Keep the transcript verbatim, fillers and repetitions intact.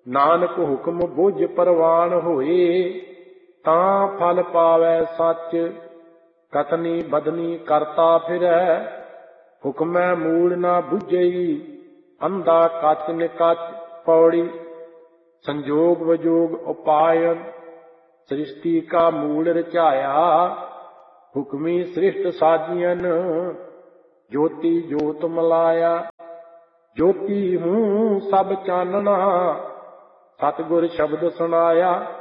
ਨਾਨਕ ਹੁਕਮ ਬੁਝ ਪ੍ਰਵਾਨ ਹੋਏ, ਤਾਂ ਫਲ ਪਾਵੈ ਸੱਚ। ਕਥਨੀ ਬਦਨੀ ਕਰਤਾ ਫਿਰੈ, ਹੁਕਮੈ ਮੂਲ ਨਾ ਬੁਝਈ। ਅੰਧਾ ਕੱਚ ਨਿਕਚ ਪੌੜੀ, ਸੰਜੋਗ ਵਜੋਗ ਉਪਾਇਨ। ਸ੍ਰਿਸ਼ਟੀ ਕਾ ਮੂਲ ਰਚਾਇਆ, ਹੁਕਮੀ ਸ੍ਰਿਸ਼ਟ ਸਾਜੀਅਨ। ਜੋਤੀ ਜੋਤ ਮਲਾਇਆ, ਜੋਤੀ ਹੂੰ ਸਭ ਚਾਨਣਾ। ਸਤਿਗੁਰ ਸ਼ਬਦ ਸੁਣਾਇਆ,